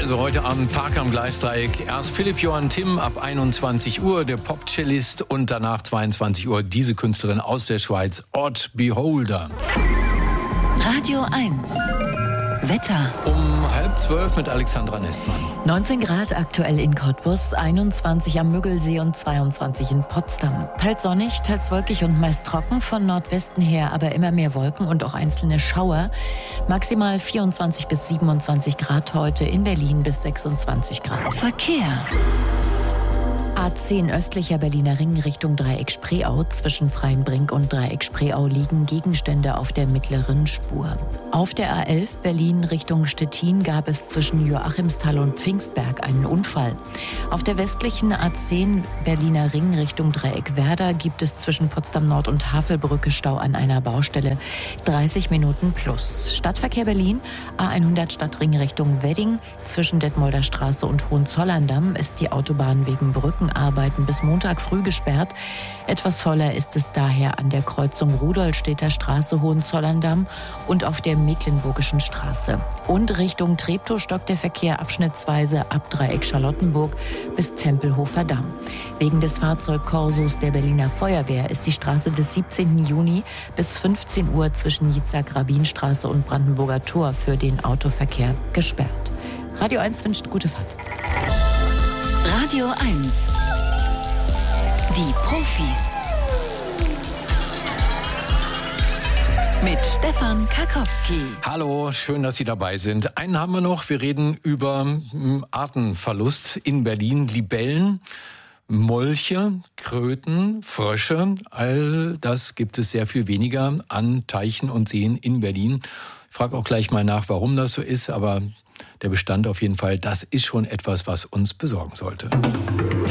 Also heute Abend Park am Gleisdreieck. Erst Philipp Johann Timm ab 21 Uhr, der Pop-Cellist, und danach 22 Uhr diese Künstlerin aus der Schweiz, Odd Beholder. Radio 1. Wetter. Um 11:30 mit Alexandra Nestmann. 19 Grad aktuell in Cottbus, 21 am Müggelsee und 22 in Potsdam. Teils sonnig, teils wolkig und meist trocken, von Nordwesten her aber immer mehr Wolken und auch einzelne Schauer. Maximal 24 bis 27 Grad heute, in Berlin bis 26 Grad. Verkehr. A10 östlicher Berliner Ring Richtung Dreieck Spreeau. Zwischen Freienbrink und Dreieck Spreeau liegen Gegenstände auf der mittleren Spur. Auf der A11 Berlin Richtung Stettin gab es zwischen Joachimsthal und Pfingstberg einen Unfall. Auf der westlichen A10 Berliner Ring Richtung Dreieck Werder gibt es zwischen Potsdam Nord und Havelbrücke Stau an einer Baustelle. 30 Minuten plus. Stadtverkehr Berlin, A100 Stadtring Richtung Wedding. Zwischen Detmolder Straße und Hohenzollern-Damm ist die Autobahn wegen Brückenarbeiten bis Montag früh gesperrt. Etwas voller ist es daher an der Kreuzung Rudolstädter Straße Hohenzollern-Damm und auf der Mecklenburgischen Straße. Und Richtung Treptow stockt der Verkehr abschnittsweise ab Dreieck Charlottenburg bis Tempelhofer Damm. Wegen des Fahrzeugkorsos der Berliner Feuerwehr ist die Straße des 17. Juni bis 15 Uhr zwischen Jitzak-Rabin-Straße und Brandenburger Tor für den Autoverkehr gesperrt. Radio 1 wünscht gute Fahrt. Radio 1. Die Profis. Mit Stefan Karkowski. Hallo, schön, dass Sie dabei sind. Einen haben wir noch. Wir reden über Artenverlust in Berlin. Libellen, Molche, Kröten, Frösche. All das gibt es sehr viel weniger an Teichen und Seen in Berlin. Ich frage auch gleich mal nach, warum das so ist, aber der Bestand auf jeden Fall, das ist schon etwas, was uns besorgen sollte.